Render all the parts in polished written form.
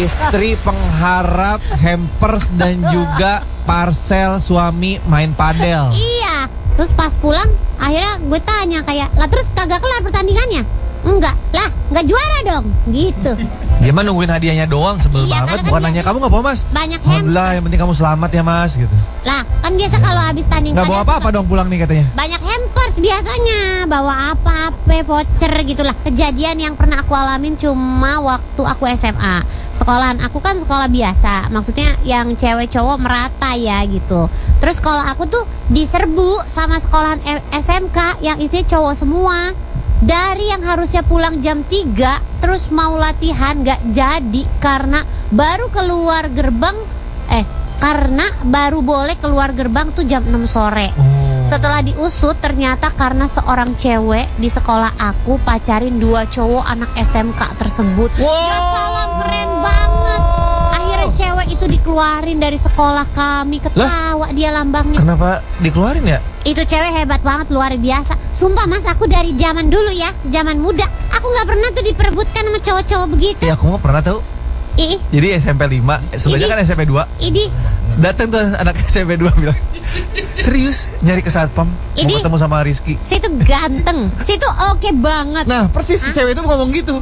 Istri pengharap hampers dan juga parcel suami main padel. Iya. Terus pas pulang akhirnya gue tanya kayak, lah terus kagak kelar pertandingannya? Enggak. Lah enggak juara dong. Gitu. Dia mah nungguin hadiahnya doang, sebel Iya, banget. karena kan Bukan nanya kamu gak bawa mas? Banyak Alhamdulillah, hampers. yang penting kamu selamat ya mas gitu. Lah kan biasa kalau habis tanding Gak bawa padel apa-apa dong pulang nih katanya. banyak hampers biasanya. Bawa apa-apa, voucher gitulah. Kejadian yang pernah aku alamin cuma waktu aku SMA. Sekolahan aku kan sekolah biasa. Maksudnya yang cewek cowok merata ya gitu. Terus kalau aku tuh diserbu sama sekolahan SMK yang isinya cowok semua. Dari yang harusnya pulang jam 3 terus mau latihan gak jadi karena baru keluar gerbang karena baru boleh keluar gerbang tuh jam 6 sore. Setelah diusut ternyata karena seorang cewek di sekolah aku pacarin 2 cowok anak SMK tersebut. Ya salah, keren banget. Akhirnya cewek itu dikeluarin dari sekolah kami. Ketawa dia lambangnya. Kenapa dikeluarin ya? Itu cewek hebat banget, luar biasa. Sumpah mas, aku dari zaman dulu ya, zaman muda, aku gak pernah tuh diperebutkan sama cowok-cowok begitu. Ya aku mah pernah tahu. Jadi SMP 5, sebenarnya kan SMP 2. Datang tuh anak SMP 2 bilang, serius nyari ke satpam, mau ketemu sama Rizky. Si itu ganteng, si itu oke banget. Nah persis si cewek itu ngomong gitu.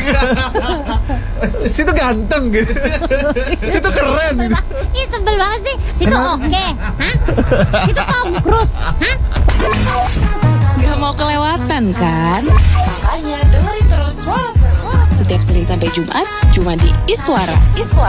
Si itu ganteng gitu. Si itu keren gitu. Ih sebel banget sih. Si itu oke. Hah? Si itu Tom Cruise. Hah? Gak mau kelewatan kan? Makanya dengerin terus Suara Seru setiap Senin sampai Jumat cuma di Iswara.